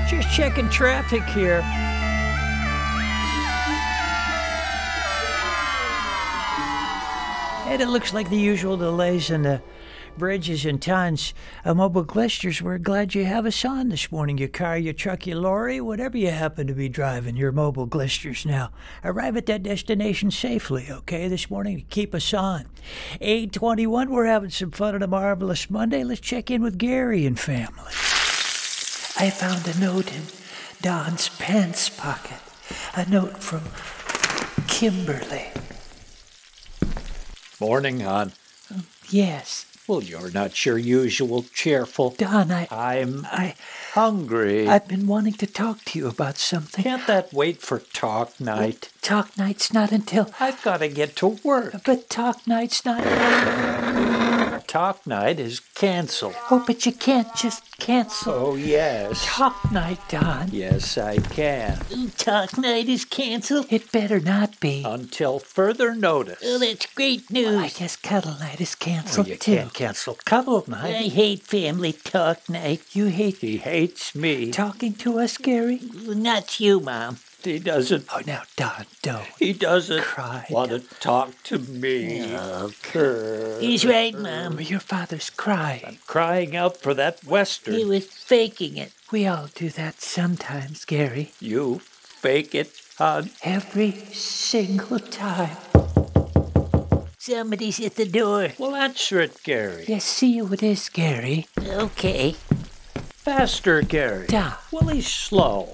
Just checking traffic here. And it looks like the usual delays in the bridges and tons of mobile glisters. We're glad you have us on this morning. Your car, your truck, your lorry, whatever you happen to be driving, your mobile glisters now. Arrive at that destination safely, okay, this morning to keep us on. 8:21, we're having some fun on a marvelous Monday. Let's check in with Gary and family. I found a note in Don's pants pocket. A note from Kimberly. Morning, hon. Yes. Well, you're not your usual cheerful. Don, I'm hungry. I've been wanting to talk to you about something. Can't that wait for talk night? Talk night's not until... I've got to get to work. But talk night's not... Talk night is canceled. Oh, but you can't just cancel. Oh, yes. Talk night, Don. Yes, I can. Talk night is canceled? It better not be. Until further notice. Oh, that's great news. Well, I guess cuddle night is canceled, You too. can't cancel cuddle night. I hate family talk night. You hate He hates me. talking to us, Gary? Not you, Mom. He doesn't. Oh, now, Don, don't. He doesn't Cry. want to talk to me. He's right, Mom. Your father's crying. Crying out for that Western. He was faking it. We all do that sometimes, Gary. You fake it, hon. Every single time. Somebody's at the door. Well, answer it, Gary. Yes, see who it is, Gary. Okay. Faster, Gary. Don. Well, he's slow.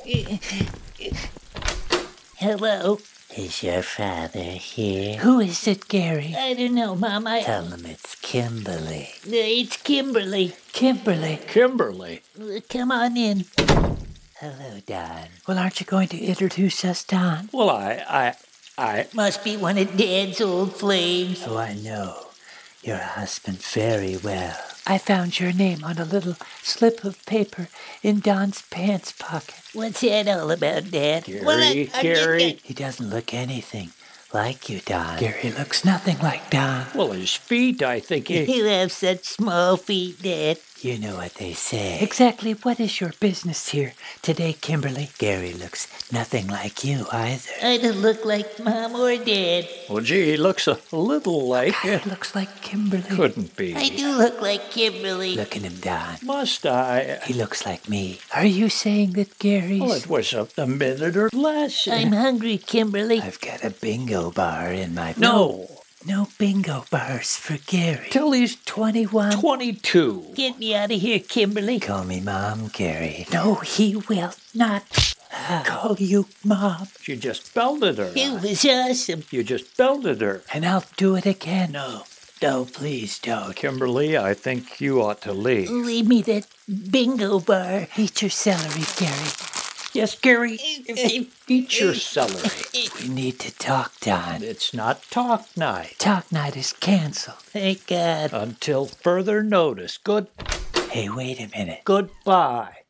Hello? Is your father here? Who is it, Gary? I don't know, Mom. Tell him it's Kimberly. It's Kimberly. Kimberly. Kimberly. Come on in. Hello, Don. Well, aren't you going to introduce us, Don? Well, I. Must be one of Dad's old flames. Oh, I know your husband very well. I found your name on a little slip of paper in Don's pants pocket. What's that all about, Dad? Gary. He doesn't look anything like you, Don. Gary looks nothing like Don. Well, his feet, I think You have such small feet, Dad. You know what they say. Exactly what is your business here today, Kimberly? Gary looks nothing like you either. I don't look like Mom or Dad. Well, gee, he looks a little like... He looks like Kimberly. Couldn't be. I do look like Kimberly. Look at him, Don. Must I? He looks like me. Are you saying that Gary's... Well, it was a minute or less. I'm hungry, Kimberly. I've got a bingo bar in my... No. No bingo bars for Gary. Till he's 21. 22. Get me out of here, Kimberly. Call me Mom, Gary. No, he will not call you Mom. You just belted her. It was awesome. You just belted her. And I'll do it again. No, please don't. Kimberly, I think you ought to leave. Leave me that bingo bar. Eat your celery, Gary. Yes, Gary. Eat your celery. We need to talk, Don. It's not talk night. Talk night is canceled. Thank God. Until further notice. Hey, wait a minute. Goodbye.